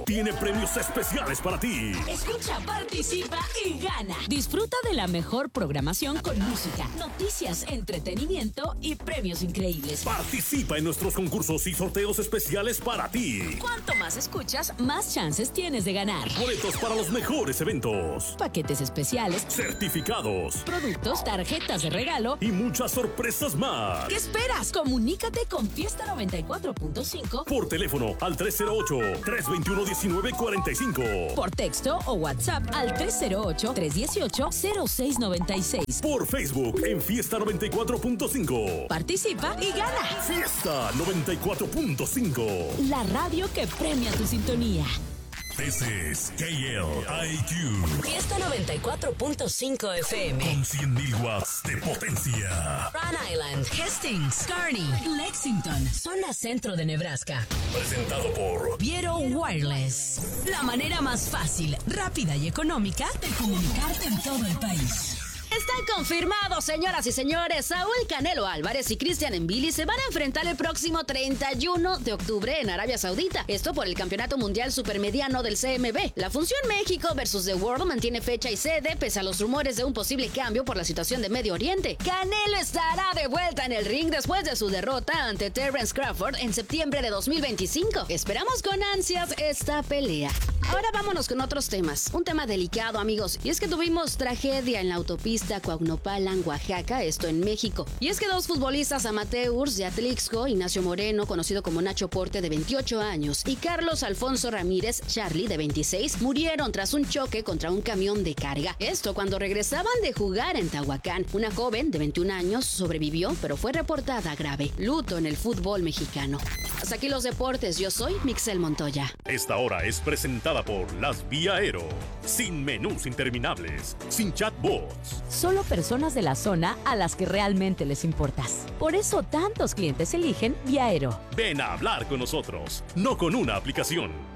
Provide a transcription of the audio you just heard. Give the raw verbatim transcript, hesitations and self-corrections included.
tiene premios especiales para ti. Escucha, participa y gana. Disfruta de la mejor programación con música, noticias, entretenimiento y premios increíbles. Participa en nuestros concursos y sorteos especiales para ti. Cuanto más escuchas, más chances tienes de ganar. Boletos para los mejores eventos, paquetes especiales, certificados, productos, tarjetas de regalo y muchas sorpresas más. ¿Qué esperas? Comunícate con Fiesta noventa y cuatro punto cinco por teléfono al tres cero ocho, tres dos uno, uno nueve cuatro cinco, por texto o WhatsApp al tres cero ocho, tres uno ocho, cero seis nueve seis, por Facebook en Fiesta noventa y cuatro punto cinco. Participa y gana. Fiesta noventa y cuatro punto cinco, la radio que premia tu sintonía. This is K L I Q. Fiesta noventa y cuatro punto cinco F M. Con cien mil watts de potencia. Rhode Island, Hastings, Kearney, Lexington, zona centro de Nebraska. Presentado por Viero Wireless. La manera más fácil, rápida y económica de comunicarte en todo el país. Está confirmado, señoras y señores. Saúl Canelo Álvarez y Christian Mbili se van a enfrentar el próximo treinta y uno de octubre en Arabia Saudita. Esto por el Campeonato Mundial Supermediano del C M B. La función México versus The World mantiene fecha y sede pese a los rumores de un posible cambio por la situación de Medio Oriente. Canelo estará de vuelta en el ring después de su derrota ante Terence Crawford en septiembre de dos mil veinticinco. Esperamos con ansias esta pelea. Ahora vámonos con otros temas. Un tema delicado, amigos, y es que tuvimos tragedia en la autopista Coahunopalan, Oaxaca, esto en México. Y es que dos futbolistas amateurs de Atlixco, Ignacio Moreno, conocido como Nacho Porte, de veintiocho años, y Carlos Alfonso Ramírez, Charlie, de veintiséis, murieron tras un choque contra un camión de carga. Esto cuando regresaban de jugar en Tehuacán. Una joven de veintiún años sobrevivió, pero fue reportada grave. Luto en el fútbol mexicano. Hasta aquí los deportes. Yo soy Mixel Montoya. Esta hora es presentada por Las Vía Aero. Sin menús interminables, sin chatbots. Solo personas de la zona a las que realmente les importas. Por eso tantos clientes eligen Vía Aero. Ven a hablar con nosotros, no con una aplicación.